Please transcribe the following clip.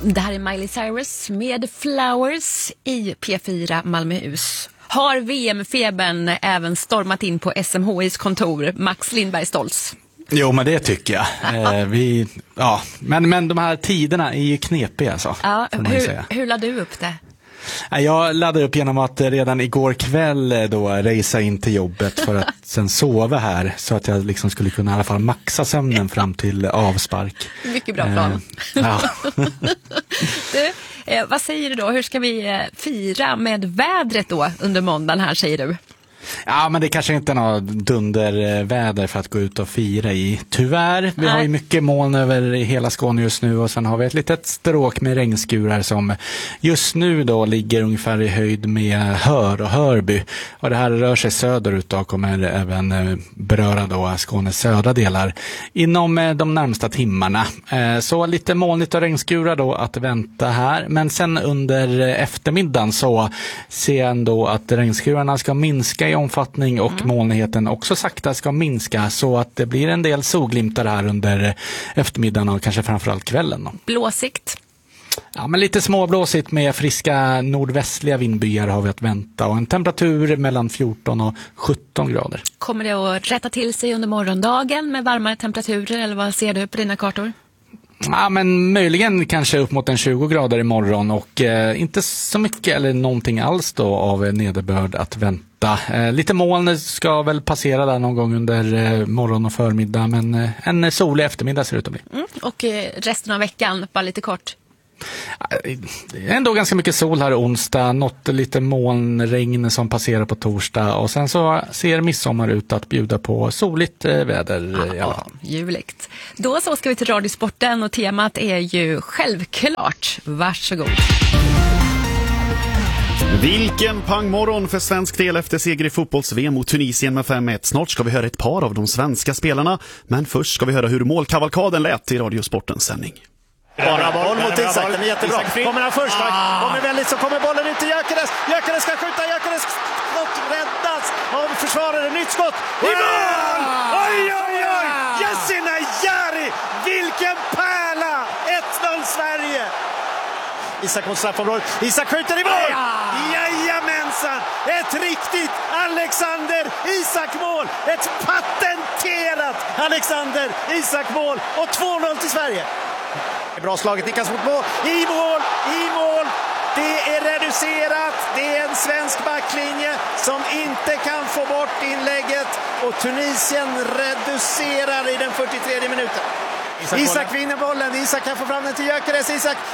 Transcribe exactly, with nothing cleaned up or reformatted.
Det här är Miley Cyrus med Flowers i P fyra Malmöhus. Har V M-febern även stormat in på S M H I:s kontor? Max Lindberg Stoltz. Jo, men det tycker jag. Eh, vi, ja. men, men de här tiderna är ju knepiga. Alltså, ja, hur, hur laddade du upp det? Jag laddade upp genom att redan igår kväll då resa in till jobbet för att sen sova här. Så att jag liksom skulle kunna i alla fall maxa sömnen fram till avspark. Mycket bra plan. Eh, ja. du, eh, vad säger du då? Hur ska vi eh, fira med vädret då under måndagen här, säger du? Ja, men det kanske inte är något dunderväder för att gå ut och fira i. Tyvärr, vi Nej. har ju mycket moln över hela Skåne just nu och sen har vi ett litet stråk med regnskurar som just nu då ligger ungefär i höjd med Hör och Hörby. Och det här rör sig söderut och kommer även beröra då Skånes södra delar inom de närmsta timmarna. Så lite molnigt och regnskurar då att vänta här. Men sen under eftermiddagen så ser jag ändå att regnskurarna ska minska i omfattning och mm. molnigheten också sakta ska minska så att det blir en del solglimtar här under eftermiddagen och kanske framförallt kvällen då. Blåsigt? Ja, men lite småblåsigt med friska nordvästliga vindbyar har vi att vänta och en temperatur mellan fjorton och sjutton grader. Kommer det att rätta till sig under morgondagen med varmare temperaturer eller vad ser du på dina kartor? Ja, men möjligen kanske upp mot en tjugo grader imorgon och eh, inte så mycket eller någonting alls då av nederbörd att vänta. Eh, lite moln ska väl passera där någon gång under eh, morgon och förmiddag, men eh, en solig eftermiddag ser det ut att bli. Mm, och eh, resten av veckan, bara lite kort? Det är ändå ganska mycket sol här onsdag, något lite molnregn som passerar på torsdag och sen så ser midsommar ut att bjuda på soligt väder ja, i alla fall. Ljuvligt. Då så ska vi till Radiosporten och temat är ju självklart. Varsågod. Vilken pangmorgon för svensk del efter seger i fotbolls-V M mot Tunisien med fem ett. Snart ska vi höra ett par av de svenska spelarna, men först ska vi höra hur målkavalkaden lät i Radiosportens sändning. Bara boll mot Isak, den är jättebra. Kommer han först, ah. kommer väldigt så kommer bollen ut till Gyökeres. Gyökeres ska skjuta, Gyökeres skott räddas av försvarare. Nytt skott i mål! Oj, oj, oj! Yasin Ayari! Vilken pärla! ett noll Sverige! Isak mot straffområdet. Isak skjuter i mål! Jajamensan! Ett riktigt Alexander Isak-mål! Ett patenterat Alexander Isak-mål! Och två noll till Sverige. Bra slaget, Niklas mot mål, i mål, i mål, det är reducerat, det är en svensk backlinje som inte kan få bort inlägget och Tunisien reducerar i den fyrtiotredje minuten. Isak, Isak vinner bollen, Isak kan få fram den till Gyökeres, Isak